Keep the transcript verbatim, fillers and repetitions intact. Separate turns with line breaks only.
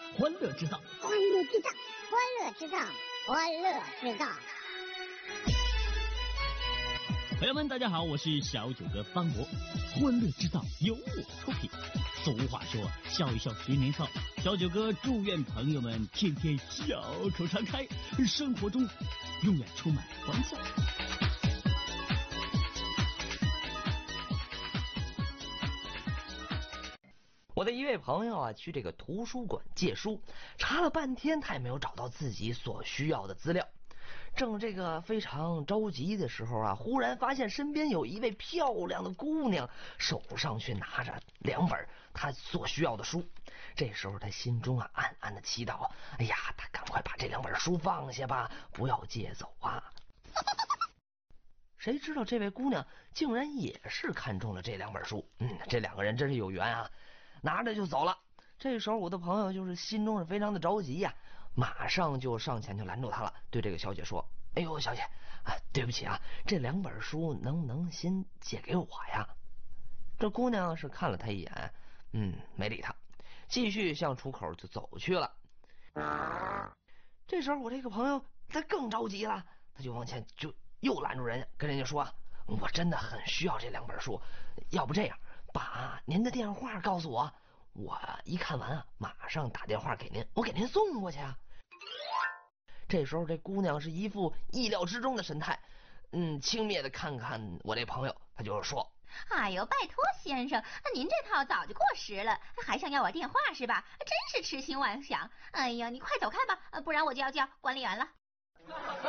欢乐制造，
欢乐制造，欢乐制造，欢乐制造。
朋友们，大家好，我是小九哥方博。欢乐制造由我出品。俗话说，笑一笑十年少。小九哥祝愿朋友们天天笑口常开，生活中永远充满欢笑。
我的一位朋友啊，去这个图书馆借书，查了半天，他也没有找到自己所需要的资料。正这个非常着急的时候啊，忽然发现身边有一位漂亮的姑娘，手上却拿着两本他所需要的书。这时候他心中啊暗暗的祈祷：哎呀，他赶快把这两本书放下吧，不要借走啊！谁知道这位姑娘竟然也是看中了这两本书。嗯，这两个人真是有缘啊！拿着就走了。这时候我的朋友就是心中是非常的着急呀、啊，马上就上前就拦住他了，对这个小姐说：哎呦，小姐啊，对不起啊，这两本书能不能先借给我呀？这姑娘是看了他一眼，嗯，没理他，继续向出口就走去了。这时候我这个朋友他更着急了，他就往前就又拦住人家，跟人家说：我真的很需要这两本书，要不这样，把您的电话告诉我，我一看完啊，马上打电话给您，我给您送过去啊。这时候这姑娘是一副意料之中的神态，嗯，轻蔑的看看我这朋友，他就说：
哎呦，拜托先生，您这套早就过时了，还想要我电话是吧？真是痴心妄想！哎呀，你快走开吧，不然我就要叫管理员了。